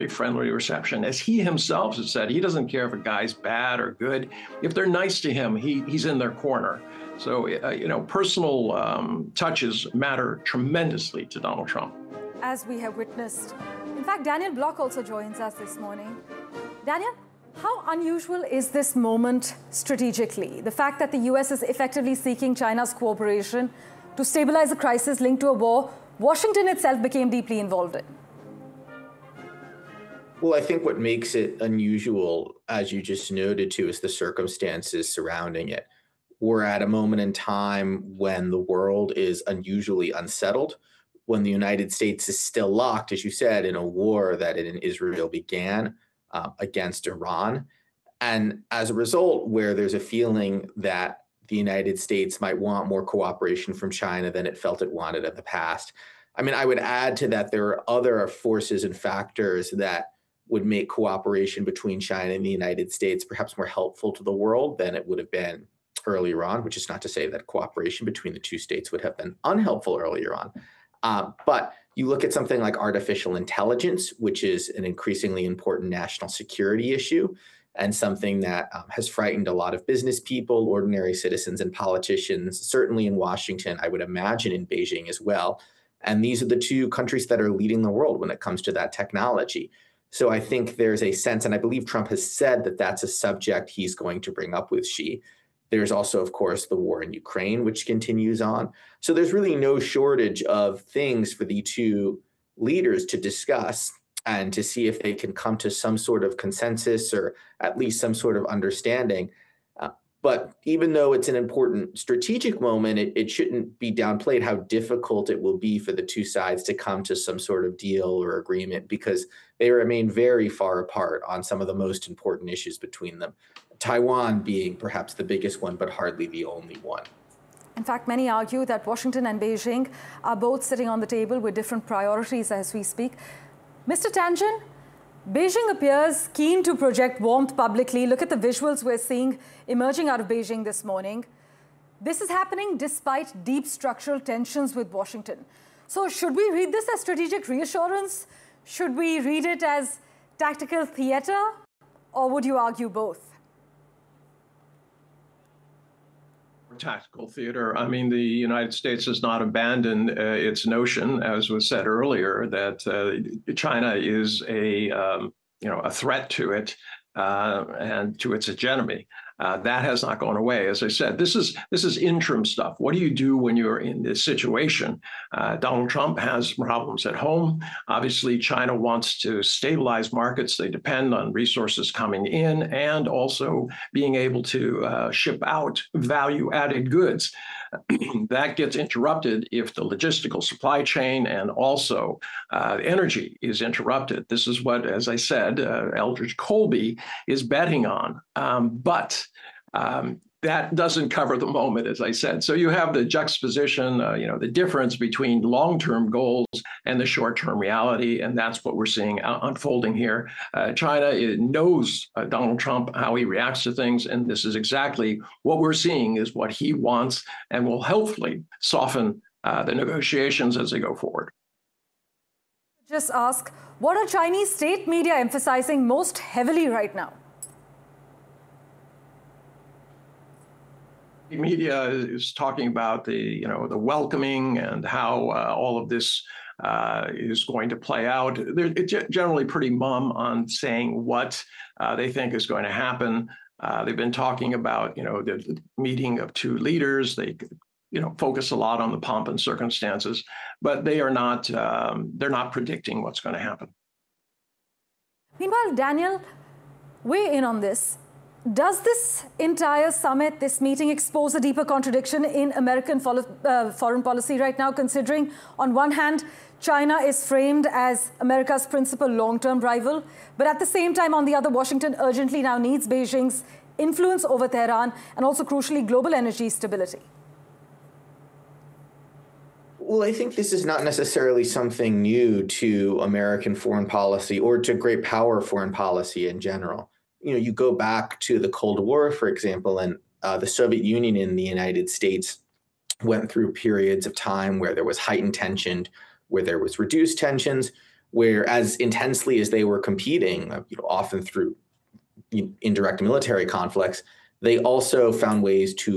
a friendly reception. As he himself has said, he doesn't care if a guy's bad or good. If they're nice to him, he's in their corner. So, personal touches matter tremendously to Donald Trump. As we have witnessed. In fact, Daniel Block also joins us this morning. Daniel, how unusual is this moment strategically? The fact that the US is effectively seeking China's cooperation to stabilize a crisis linked to a war Washington itself became deeply involved in. Well, I think what makes it unusual, as you just noted too, is the circumstances surrounding it. We're at a moment in time when the world is unusually unsettled, when the United States is still locked, as you said, in a war that in Israel began against Iran. And as a result, where there's a feeling that the United States might want more cooperation from China than it felt it wanted in the past. I mean, I would add to that there are other forces and factors that would make cooperation between China and the United States perhaps more helpful to the world than it would have been earlier on, which is not to say that cooperation between the two states would have been unhelpful earlier on. But you look at something like artificial intelligence, which is an increasingly important national security issue and something that has frightened a lot of business people, ordinary citizens, and politicians, certainly in Washington, I would imagine in Beijing as well. And these are the two countries that are leading the world when it comes to that technology. So I think there's a sense, and I believe Trump has said that that's a subject he's going to bring up with Xi. There's also, of course, the war in Ukraine, which continues on. So there's really no shortage of things for the two leaders to discuss and to see if they can come to some sort of consensus or at least some sort of understanding. But even though it's an important strategic moment, it shouldn't be downplayed how difficult it will be for the two sides to come to some sort of deal or agreement, because they remain very far apart on some of the most important issues between them. Taiwan being perhaps the biggest one, but hardly the only one. In fact, many argue that Washington and Beijing are both sitting on the table with different priorities as we speak. Mr. Tangent, Beijing appears keen to project warmth publicly. Look at the visuals we're seeing emerging out of Beijing this morning. This is happening despite deep structural tensions with Washington. So should we read this as strategic reassurance? Should we read it as tactical theater? Or would you argue both? Tactical theater. I mean, the United States has not abandoned its notion, as was said earlier, that China is a threat to it and to its hegemony. That has not gone away. As I said, this is interim stuff. What do you do when you're in this situation? Donald Trump has problems at home. Obviously, China wants to stabilize markets. They depend on resources coming in and also being able to ship out value-added goods. That gets interrupted if the logistical supply chain and also energy is interrupted. This is what, as I said, Eldridge Colby is betting on. But that doesn't cover the moment, as I said. So you have the juxtaposition, the difference between long-term goals and the short-term reality, and that's what we're seeing unfolding here. China knows Donald Trump, how he reacts to things, and this is exactly what we're seeing is what he wants and will hopefully soften the negotiations as they go forward. Just ask, what are Chinese state media emphasizing most heavily right now? The media is talking about the welcoming and how all of this is going to play out. They're generally pretty mum on saying what they think is going to happen. They've been talking about the meeting of two leaders. They focus a lot on the pomp and circumstances, but they are not. They're not predicting what's going to happen. Meanwhile, Daniel, weigh in on this. Does this entire summit, this meeting, expose a deeper contradiction in American foreign policy right now, considering, on one hand, China is framed as America's principal long-term rival, but at the same time, on the other, Washington urgently now needs Beijing's influence over Tehran and also, crucially, global energy stability? Well, I think this is not necessarily something new to American foreign policy or to great power foreign policy in general. You go back to the Cold War, for example, and the Soviet Union and the United States went through periods of time where there was heightened tension, where there was reduced tensions, where as intensely as they were competing, often through indirect military conflicts, they also found ways to